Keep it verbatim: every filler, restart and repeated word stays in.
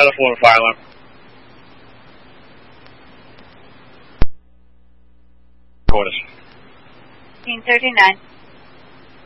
Pilot four, fire alarm. Record us. fifteen thirty-nine.